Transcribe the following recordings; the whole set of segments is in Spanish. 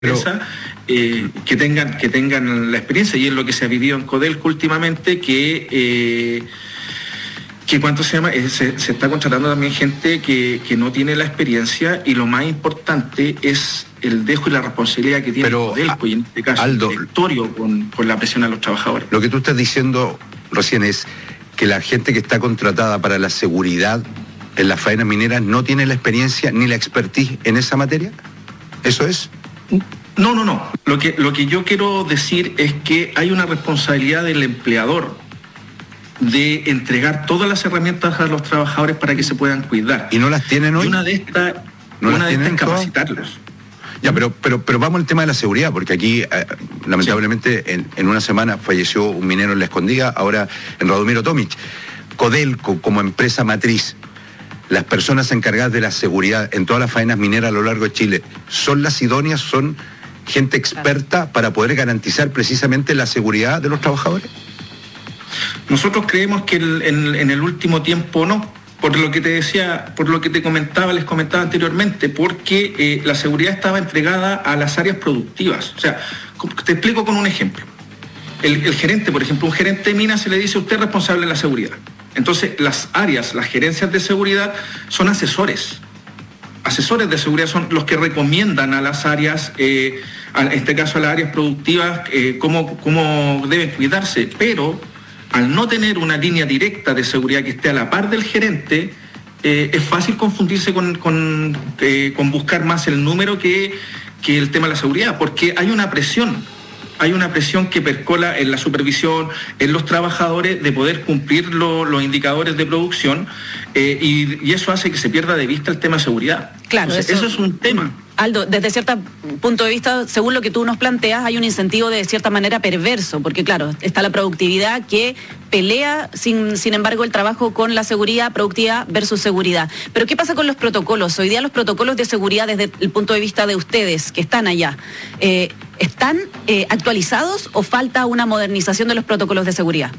empresa, que tengan la experiencia, y es lo que se ha vivido en Codelco últimamente, que ¿cuánto se llama? Se está contratando también gente que no tiene la experiencia, y lo más importante es el dejo y la responsabilidad que tiene Codelco, y en este caso Aldo, el directorio con la presión a los trabajadores. Lo que tú estás diciendo recién es que la gente que está contratada para la seguridad en las faenas mineras no tiene la experiencia ni la expertise en esa materia. ¿Eso es? No. Lo que yo quiero decir es que hay una responsabilidad del empleador de entregar todas las herramientas a los trabajadores para que se puedan cuidar. ¿Y no las tienen hoy? Y una de estas es capacitarlos. Ya, pero vamos al tema de la seguridad, porque aquí, lamentablemente, en una semana falleció un minero en La Escondida, ahora en Radomiro Tomic. Codelco, como empresa matriz, las personas encargadas de la seguridad en todas las faenas mineras a lo largo de Chile, ¿son las idóneas, son gente experta para poder garantizar precisamente la seguridad de los trabajadores? Nosotros creemos que en el último tiempo no, por lo que te decía, por lo que les comentaba anteriormente, porque la seguridad estaba entregada a las áreas productivas. O sea, te explico con un ejemplo. El gerente, por ejemplo, un gerente de mina se le dice: usted es responsable de la seguridad. Entonces, las gerencias de seguridad son asesores. Asesores de seguridad son los que recomiendan a las áreas, en este caso a las áreas productivas, cómo deben cuidarse. Pero al no tener una línea directa de seguridad que esté a la par del gerente, es fácil confundirse con buscar más el número que el tema de la seguridad, porque hay una presión que percola en la supervisión, en los trabajadores, de poder cumplir los indicadores de producción, y eso hace que se pierda de vista el tema de seguridad. Claro, entonces, eso es un tema. Aldo, desde cierto punto de vista, según lo que tú nos planteas, hay un incentivo de cierta manera perverso, porque claro, está la productividad que pelea, sin embargo, el trabajo con la seguridad, productividad versus seguridad. Pero ¿qué pasa con los protocolos? Hoy día los protocolos de seguridad, desde el punto de vista de ustedes, que están allá, ¿están actualizados o falta una modernización de los protocolos de seguridad?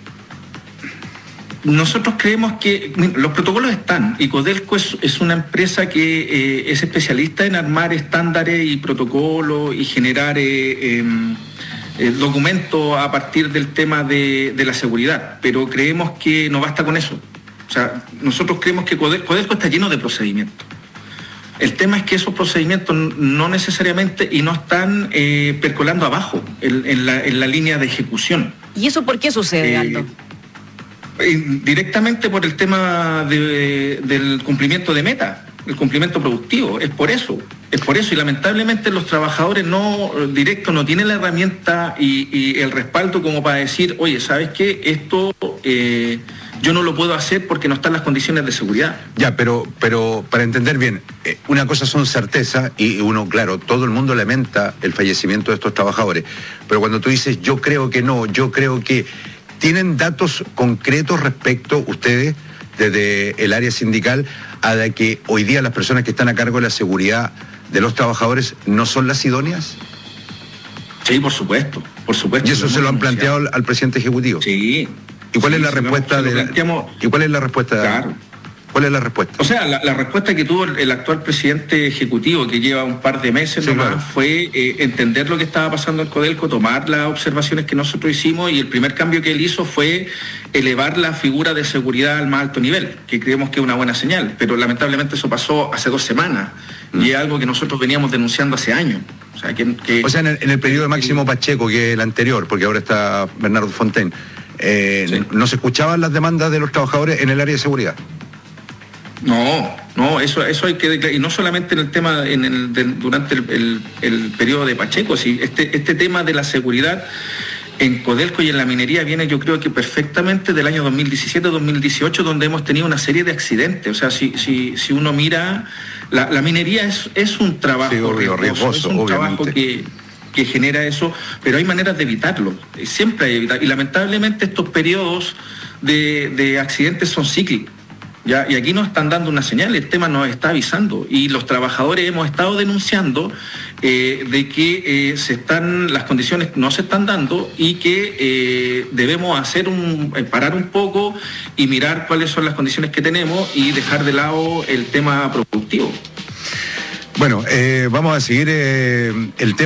Nosotros creemos que los protocolos están, y Codelco es una empresa que es especialista en armar estándares y protocolos y generar documentos a partir del tema de la seguridad, pero creemos que no basta con eso. O sea, nosotros creemos que Codelco está lleno de procedimientos. El tema es que esos procedimientos no necesariamente y no están percolando abajo en la línea de ejecución. ¿Y eso por qué sucede, Aldo? Directamente por el tema del cumplimiento de meta, el cumplimiento productivo. Es por eso, y lamentablemente los trabajadores no tienen la herramienta y el respaldo como para decir: oye, ¿sabes qué? Esto yo no lo puedo hacer porque no están las condiciones de seguridad. Ya, pero para entender bien, una cosa son certezas, y uno, claro, todo el mundo lamenta el fallecimiento de estos trabajadores, pero cuando tú dices yo creo que no, yo creo que... ¿Tienen datos concretos respecto, ustedes, desde el área sindical, a de que hoy día las personas que están a cargo de la seguridad de los trabajadores no son las idóneas? Sí, por supuesto. ¿Y eso se lo han planteado al presidente ejecutivo? Sí. ¿Y cuál es la respuesta ¿Y cuál es la respuesta? Claro. ¿Cuál es la respuesta? O sea, la respuesta que tuvo el actual presidente ejecutivo, que lleva un par de meses nomás, claro, fue entender lo que estaba pasando en Codelco, tomar las observaciones que nosotros hicimos, y el primer cambio que él hizo fue elevar la figura de seguridad al más alto nivel, que creemos que es una buena señal, pero lamentablemente eso pasó hace 2 semanas, y es algo que nosotros veníamos denunciando hace años. O sea, en el periodo de Máximo Pacheco, que es el anterior, porque ahora está Bernardo Fontaine, sí, ¿no se escuchaban las demandas de los trabajadores en el área de seguridad? No, eso hay que declarar, y no solamente en el tema durante el periodo de Pacheco. Sí, este tema de la seguridad en Codelco y en la minería viene, yo creo que perfectamente, del año 2017-2018, donde hemos tenido una serie de accidentes. O sea, si uno mira, la minería es un trabajo riesgoso, es un obviamente trabajo que genera eso, pero hay maneras de evitarlo, siempre hay que evitar, y lamentablemente estos periodos de accidentes son cíclicos. ¿Ya? Y aquí nos están dando una señal, el tema nos está avisando, y los trabajadores hemos estado denunciando de que las condiciones no se están dando, y que debemos parar un poco y mirar cuáles son las condiciones que tenemos y dejar de lado el tema productivo. Bueno, vamos a seguir el tema.